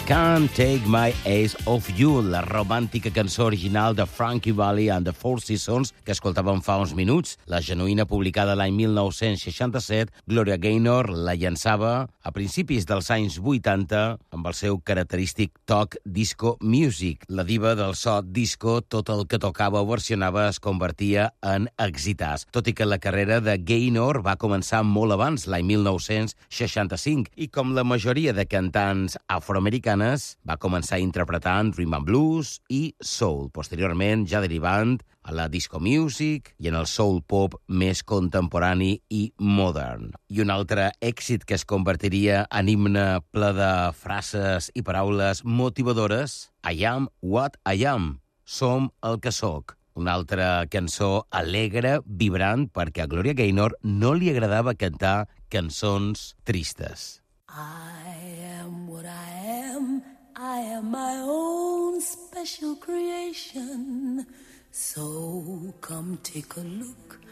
Can't Take My Eyes Off You, la romàntica cançó original de Frankie Valli and the Four Seasons que escoltàvem fa uns minuts. La genuïna, publicada l'any 1967, Gloria Gaynor la llançava a principis dels anys 80 amb el seu característic toc disco music. La diva del so disco, tot el que tocava o versionava es convertia en exitàs. Tot i que la carrera de Gaynor va començar molt abans, l'any 1965, i com la majoria de cantants afroamericans, va començar interpretant rhythm and blues i soul, posteriorment ja derivant a la disco music i en el soul pop més contemporani i modern. I un altre èxit que es convertiria en himne ple de frases i paraules motivadores, I am what I am, som el que soc. Una altra cançó alegre, vibrant, perquè a Gloria Gaynor no li agradava cantar cançons tristes. I am my own special creation. So come take a look